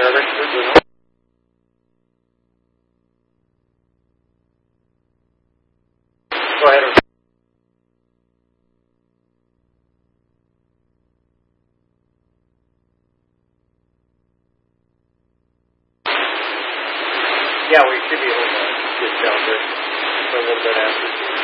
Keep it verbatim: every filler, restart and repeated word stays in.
director. Go ahead. Yeah, we should be able to get down there a little bit after.